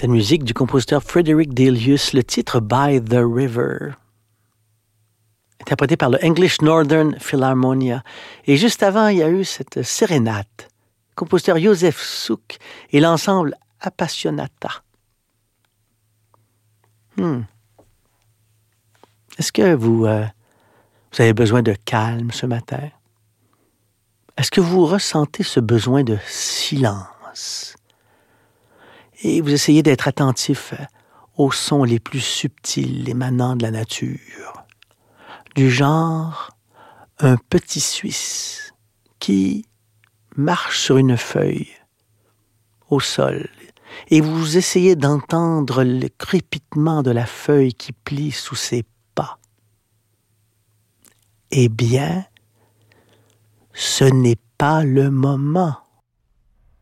C'était une musique du compositeur Frederick Delius, le titre By the River, interprété par le English Northern Philharmonia. Et juste avant, il y a eu cette sérénate, compositeur Joseph Suk et l'ensemble Appassionata. Est-ce que vous avez besoin de calme ce matin? Est-ce que vous ressentez ce besoin de silence? Et vous essayez d'être attentif aux sons les plus subtils émanant de la nature, du genre un petit Suisse qui marche sur une feuille au sol, et vous essayez d'entendre le crépitement de la feuille qui plie sous ses pas. Eh bien, ce n'est pas le moment.